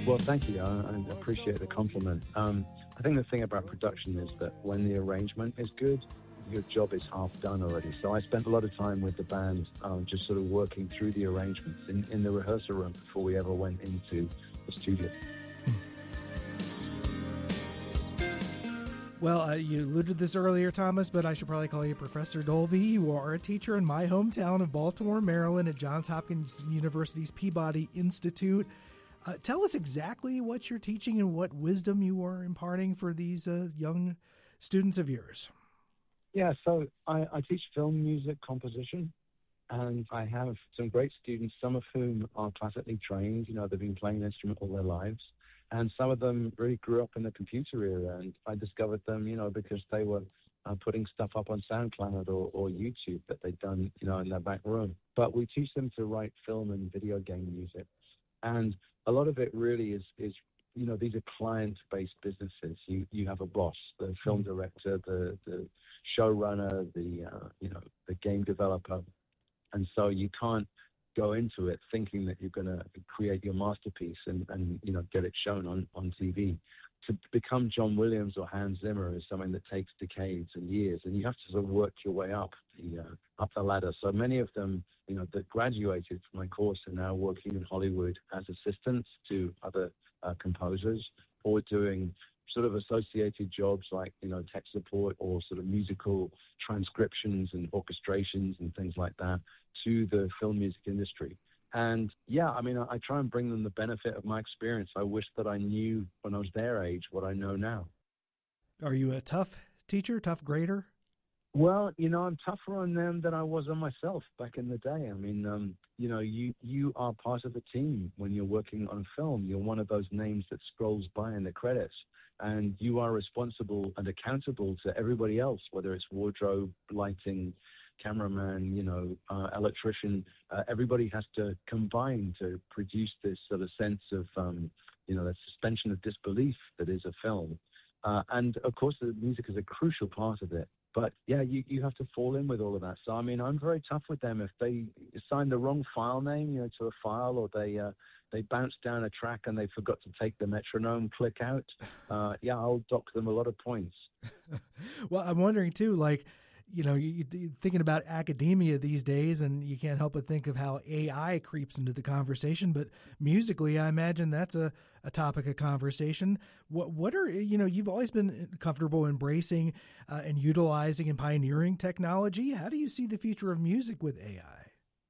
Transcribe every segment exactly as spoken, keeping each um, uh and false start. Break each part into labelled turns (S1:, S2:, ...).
S1: Well, thank you. I, I appreciate the compliment. Um, I think the thing about production is that when the arrangement is good, your job is half done already. So I spent a lot of time with the band um, just sort of working through the arrangements in, in the rehearsal room before we ever went into the studio.
S2: Well, uh, you alluded to this earlier, Thomas, but I should probably call you Professor Dolby. You are a teacher in my hometown of Baltimore, Maryland at Johns Hopkins University's Peabody Institute. Uh, tell us exactly what you're teaching and what wisdom you are imparting for these uh, young students of yours.
S1: Yeah, so I, I teach film music composition, and I have some great students, some of whom are classically trained. You know, they've been playing an instrument all their lives. And some of them really grew up in the computer era, and I discovered them, you know, because they were uh, putting stuff up on SoundCloud or, or YouTube that they'd done, you know, in their back room. But we teach them to write film and video game music. And a lot of it really is, is you know, these are client-based businesses. You you have a boss, the film director, the, the showrunner, the, uh, you know, the game developer. And so you can't go into it thinking that you're going to create your masterpiece and, and, you know, get it shown on, on T V. To become John Williams or Hans Zimmer is something that takes decades and years, and you have to sort of work your way up the uh, up the ladder. So many of them, you know, that graduated from my course are now working in Hollywood as assistants to other uh, composers, or doing sort of associated jobs like, you know, tech support or sort of musical transcriptions and orchestrations and things like that to the film music industry. And yeah, I mean, I, I try and bring them the benefit of my experience. I wish that I knew when I was their age what I know now.
S2: Are you a tough teacher, tough grader?
S1: Well, you know, I'm tougher on them than I was on myself back in the day. I mean, um, you know, you, you are part of the team when you're working on film. You're one of those names that scrolls by in the credits, and you are responsible and accountable to everybody else, whether it's wardrobe, lighting, cameraman, you know, uh, electrician. Uh, everybody has to combine to produce this sort of sense of, um, you know, the suspension of disbelief that is a film. Uh, and, of course, the music is a crucial part of it. But, yeah, you, you have to fall in with all of that. So, I mean, I'm very tough with them. If they assign the wrong file name, you know, to a file, or they uh, they bounce down a track and they forgot to take the metronome click out, uh, yeah, I'll dock them a lot of points.
S2: Well, I'm wondering, too, like, you know, you, you thinking about academia these days, and you can't help but think of how A I creeps into the conversation. But musically, I imagine that's a, a topic of conversation. What what are, you know, you've always been comfortable embracing uh, and utilizing and pioneering technology. How do you see the future of music with A I?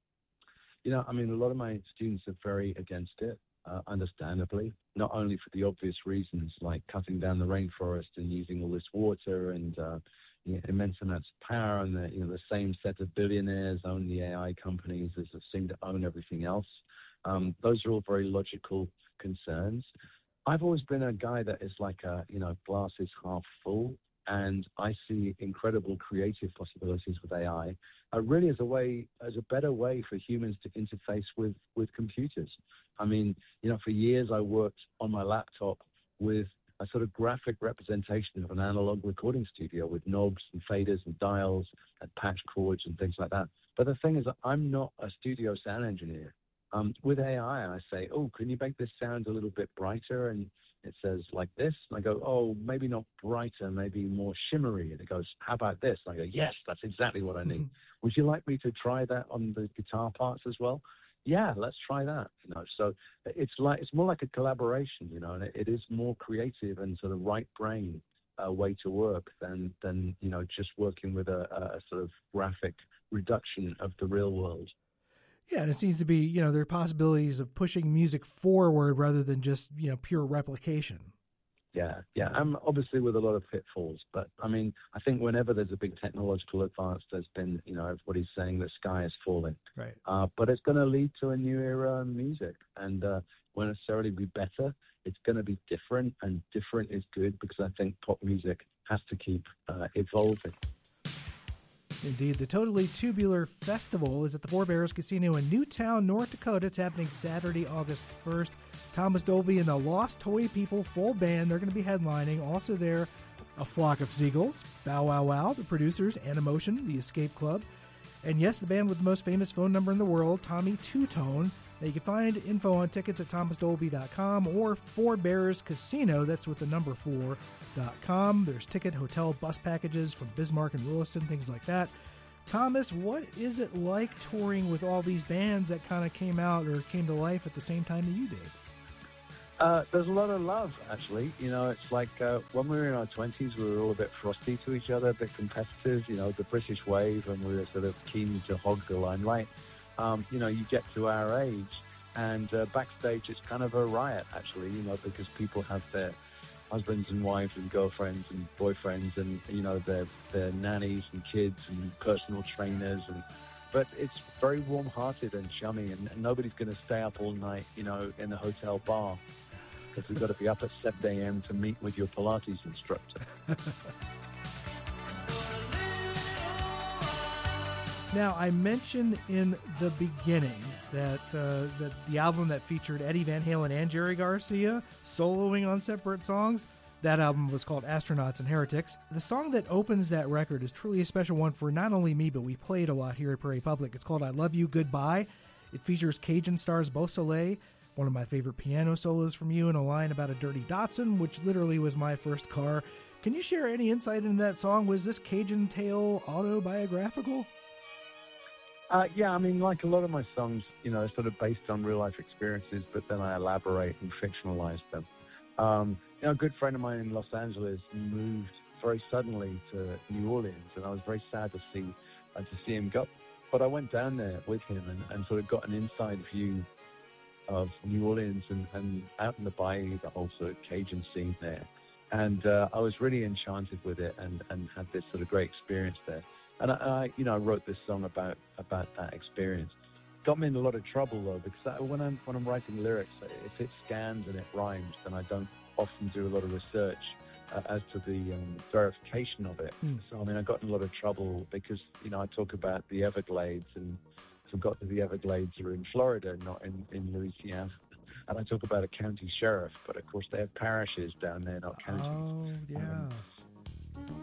S1: You know, I mean, a lot of my students are very against it, uh, understandably, not only for the obvious reasons like cutting down the rainforest and using all this water and, uh, you know, immense amounts of power, and the, you know, the same set of billionaires own the A I companies as they seem to own everything else. Um, those are all very logical concerns. I've always been a guy that is like a, you know, glass is half full, and I see incredible creative possibilities with A I, uh, really as a way, as a better way for humans to interface with, with computers. I mean, you know, for years I worked on my laptop with a sort of graphic representation of an analog recording studio with knobs and faders and dials and patch chords and things like that. But the thing is, I'm not a studio sound engineer. Um, with A I, I say, oh, can you make this sound a little bit brighter? And it says like this. And I go, oh, maybe not brighter, maybe more shimmery. And it goes, how about this? And I go, yes, that's exactly what I need. Would you like me to try that on the guitar parts as well? Yeah, let's try that. You know, so it's like it's more like a collaboration, you know, and it, it is more creative and sort of right brain uh, way to work than than you know just working with a, a sort of graphic reduction of the real world.
S2: Yeah, and it seems to be, you know, there are possibilities of pushing music forward rather than just, you know, pure replication.
S1: Yeah, yeah. I'm obviously with a lot of pitfalls, but I mean, I think whenever there's a big technological advance, there's been, you know, everybody's saying the sky is falling.
S2: Right.
S1: Uh, but it's going to lead to a new era in music, and uh, won't necessarily be better. It's going to be different, and different is good because I think pop music has to keep uh, evolving.
S2: Indeed. The Totally Tubular Festival is at the Four Bears Casino in Newtown, North Dakota. It's happening Saturday, August first. Thomas Dolby and the Lost Toy People full band, they're going to be headlining. Also there, A Flock of Seagulls, Bow Wow Wow, the producers, Animotion, the Escape Club, and yes, the band with the most famous phone number in the world, Tommy Two Tone. Now, you can find info on tickets at thomas dolby dot com or Four Bears Casino, that's with the number four dot com. There's ticket, hotel, bus packages from Bismarck and Williston, things like that. Thomas, what is it like touring with all these bands that kind of came out or came to life at the same time that you did?
S1: Uh, there's a lot of love, actually. You know, it's like uh, when we were in our twenties, we were all a bit frosty to each other, a bit competitive, you know, the British wave, and we were sort of keen to hog the limelight. Um, you know, you get to our age, and uh, backstage it's kind of a riot, actually, you know, because people have their husbands and wives and girlfriends and boyfriends and, you know, their, their nannies and kids and personal trainers. and But it's very warm-hearted and chummy, and, and nobody's going to stay up all night, you know, in a hotel bar, because we've got to be up at seven a.m. to meet with your Pilates instructor.
S2: Now, I mentioned in the beginning that uh, that the album that featured Eddie Van Halen and Jerry Garcia soloing on separate songs, that album was called Astronauts and Heretics. The song that opens that record is truly a special one for not only me, but we play it a lot here at Prairie Public. It's called I Love You, Goodbye. It features Cajun stars Beau Soleil, one of my favorite piano solos from you, and a line about a dirty Datsun, which literally was my first car. Can you share any insight into that song? Was this Cajun tale autobiographical?
S1: Uh, yeah, I mean, like a lot of my songs, you know, sort of based on real-life experiences, but then I elaborate and fictionalize them. Um, you know, a good friend of mine in Los Angeles moved very suddenly to New Orleans, and I was very sad to see uh, to see him go. But I went down there with him and, and sort of got an inside view of New Orleans and, and out in the bayou, the whole sort of Cajun scene there. And uh, I was really enchanted with it and, and had this sort of great experience there. And I, I, you know, I wrote this song about about that experience. Got me in a lot of trouble though, because I, when I'm when I'm writing lyrics, if it scans and it rhymes, then I don't often do a lot of research uh, as to the um, verification of it. Mm. So I mean, I got in a lot of trouble because you know I talk about the Everglades and forgot that the Everglades are in Florida, not in, in Louisiana. And I talk about a county sheriff, but of course they have parishes down there, not counties.
S2: Oh, yeah.
S1: Um,